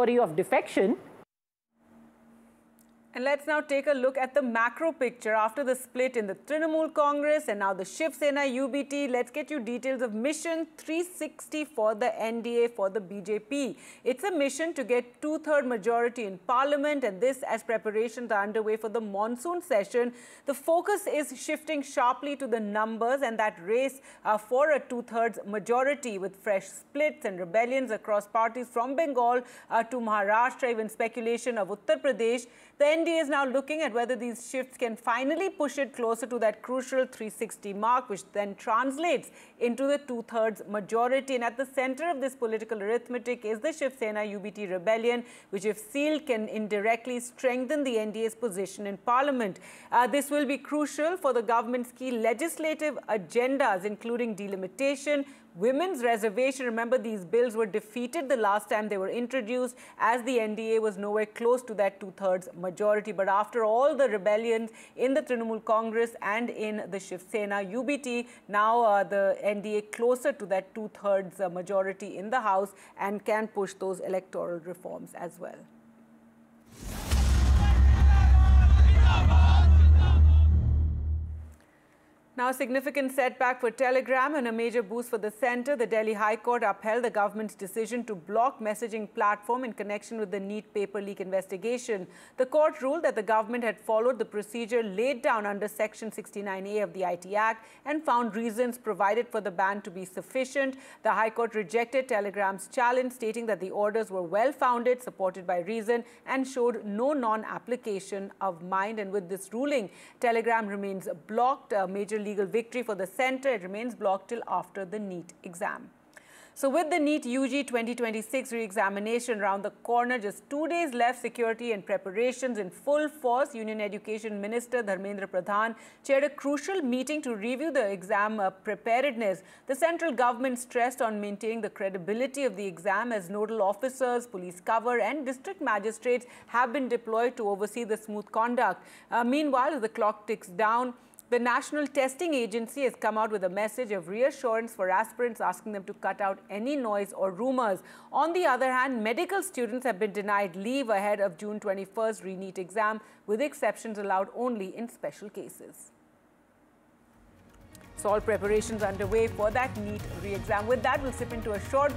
story of defection. And let's now take a look at the macro picture after the split in the Trinamool Congress and now the Shiv Sena UBT. Let's get you details of Mission 360 for the NDA for the BJP. It's a mission to get two-third majority in Parliament, and this as preparations are underway for the monsoon session. The focus is shifting sharply to the numbers and that race for a two-thirds majority, with fresh splits and rebellions across parties from Bengal to Maharashtra, even speculation of Uttar Pradesh. The NDA is now looking at whether these shifts can finally push it closer to that crucial 360 mark, which then translates into the two-thirds majority. And at the center of this political arithmetic is the Shiv Sena UBT rebellion, which, if sealed, can indirectly strengthen the NDA's position in Parliament. This will be crucial for the government's key legislative agendas, including delimitation, women's reservation. Remember, these bills were defeated the last time they were introduced, as the NDA was nowhere close to that two-thirds majority. But after all the rebellions in the Trinamool Congress and in the Shiv Sena UBT, now the NDA closer to that two-thirds majority in the House and can push those electoral reforms as well. Now, a significant setback for Telegram and a major boost for the centre. The Delhi High Court upheld the government's decision to block messaging platform in connection with the NEET paper leak investigation. The court ruled that the government had followed the procedure laid down under Section 69A of the IT Act and found reasons provided for the ban to be sufficient. The High Court rejected Telegram's challenge, stating that the orders were well-founded, supported by reason, and showed no non-application of mind. And with this ruling, Telegram remains blocked. A major legal victory for the centre. It remains blocked till after the NEET exam. So with the NEET UG 2026 re-examination around the corner, just 2 days left, security and preparations in full force. Union Education Minister Dharmendra Pradhan chaired a crucial meeting to review the exam preparedness. The central government stressed on maintaining the credibility of the exam, as nodal officers, police cover and district magistrates have been deployed to oversee the smooth conduct. Meanwhile, as the clock ticks down, the National Testing Agency has come out with a message of reassurance for aspirants, asking them to cut out any noise or rumours. On the other hand, medical students have been denied leave ahead of June 21st re-NEET exam, with exceptions allowed only in special cases. So all preparations underway for that NEET re-exam. With that, we'll slip into a short